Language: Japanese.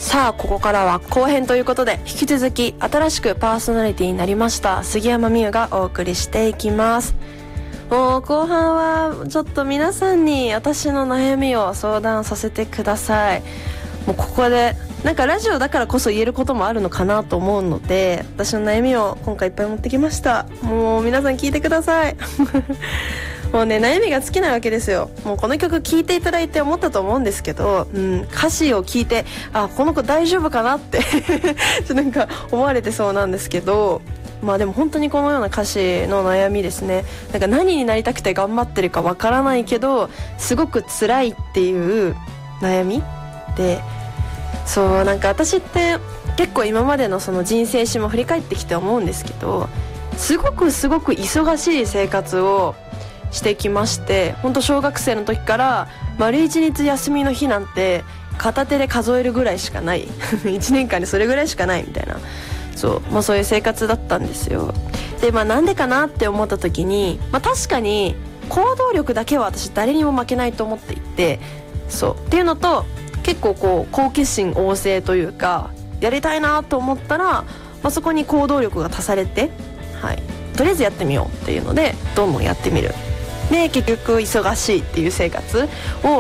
さあここからは後編ということで、引き続き新しくパーソナリティになりました杉山美優がお送りしていきます。もう後半はちょっと皆さんに私の悩みを相談させてください。もうここでなんかラジオだからこそ言えることもあるのかなと思うので、私の悩みを今回いっぱい持ってきました。もう皆さん聞いてくださいもうね、悩みが尽きないわけですよ。もうこの曲聴いていただいて思ったと思うんですけど、歌詞を聞いて、あ、この子大丈夫かなってなんか思われてそうなんですけど、まあでも本当にこのような歌詞の悩みですね。なんか何になりたくて頑張ってるかわからないけど、すごく辛いっていう悩みで、そう、なんか私って結構今までのその人生史も振り返ってきて思うんですけど、すごく忙しい生活をしてきまして、本当小学生の時から丸一日休みの日なんて片手で数えるぐらいしかない1年間でそれぐらいしかないみたいな、そう、そういう生活だったんですよ。で、なんでかなって思った時に、確かに行動力だけは私誰にも負けないと思っていて、そうっていうのと、結構こう好奇心旺盛というか、やりたいなと思ったら、そこに行動力が足されて、はい、とりあえずやってみようっていうのでどんどんやってみる。で、結局忙しいっていう生活を